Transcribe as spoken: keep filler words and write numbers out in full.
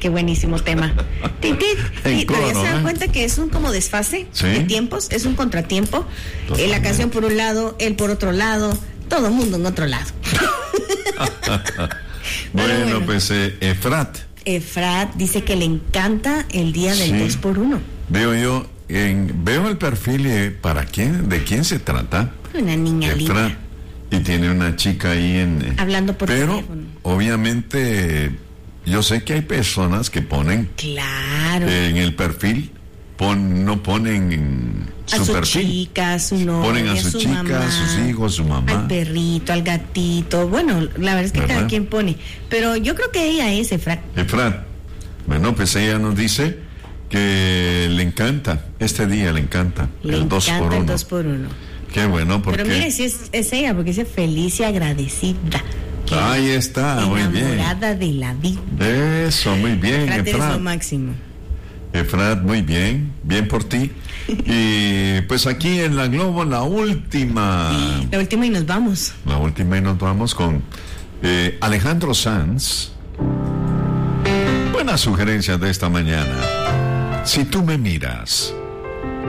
qué buenísimo tema. Tit, tit, tit. Pero ya se dan cuenta que es un como desfase ¿Sí? de tiempos, es un contratiempo. Eh, la canción por un lado, él por otro lado, todo el mundo en otro lado. bueno, bueno, pues eh, Efrat. Efrat dice que le encanta el día del Sí. dos por uno. Veo yo, en, veo el perfil y eh, ¿para quién? ¿De quién se trata? Una niña Efrat. linda. Y tiene una chica ahí en... eh, Hablando por Pero, teléfono. obviamente, yo sé que hay personas que ponen Claro. eh, en el perfil, pon, no ponen a su, su perfil. chica, a su novia, Ponen a su, su chica, mamá, a sus hijos, su mamá. al perrito, al gatito. Bueno, la verdad es que ¿verdad? cada quien pone. Pero yo creo que ella es Efrat. Efrat. Bueno, pues ella nos dice que le encanta, este día le encanta, Le el dos encanta por uno. el dos por uno. Qué bueno, porque... Pero mire, si es, es ella, porque dice feliz y agradecida. Que Ahí está, muy bien. enamorada de la vida. Eso, muy bien, Efrat eres lo Efrat. máximo. Efrat, muy bien, bien por ti. Y pues aquí en la Globo, la última. La última y nos vamos. La última y nos vamos con eh, Alejandro Sanz. Buenas sugerencias de esta mañana. Si tú me miras,